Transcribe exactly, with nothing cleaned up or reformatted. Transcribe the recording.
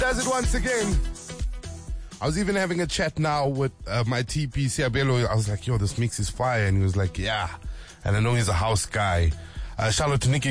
does it once again. I was even having a chat now with uh, my T P, Siabelo. I was like, yo, this mix is fire. And he was like, yeah. And I know he's a house guy. Uh, shout out to Nikki